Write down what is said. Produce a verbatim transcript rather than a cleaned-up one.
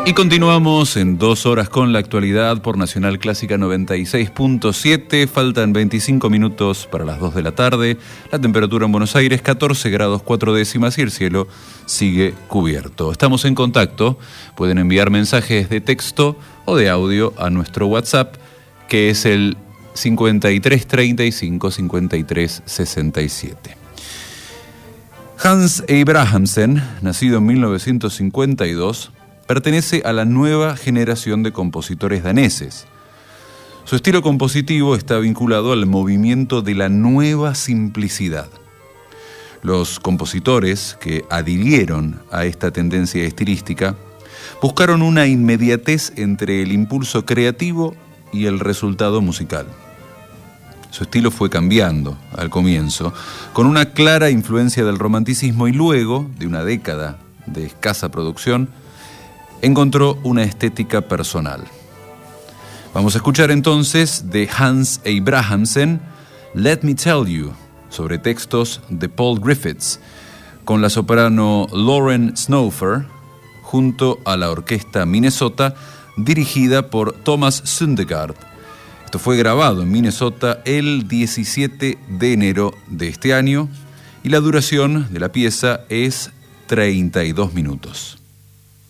Y continuamos en dos horas con la actualidad por Nacional Clásica noventa y seis punto siete. Faltan veinticinco minutos para las dos de la tarde. La temperatura en Buenos Aires catorce grados cuatro décimas y el cielo sigue cubierto. Estamos en contacto. Pueden enviar mensajes de texto o de audio a nuestro WhatsApp, que es el cincuenta y tres treinta y cinco cincuenta y tres sesenta y siete. Hans Abrahamsen, nacido en mil novecientos cincuenta y dos, pertenece a la nueva generación de compositores daneses. Su estilo compositivo está vinculado al movimiento de la nueva simplicidad. Los compositores que adhirieron a esta tendencia estilística buscaron una inmediatez entre el impulso creativo y el resultado musical. Su estilo fue cambiando al comienzo, con una clara influencia del romanticismo, y luego de una década de escasa producción, encontró una estética personal. Vamos a escuchar entonces de Hans Abrahamsen, Let Me Tell You, sobre textos de Paul Griffiths, con la soprano Lauren Snowfer, junto a la orquesta Minnesota, dirigida por Thomas Sundegaard. Esto fue grabado en Minnesota el diecisiete de enero de este año, y la duración de la pieza es treinta y dos minutos.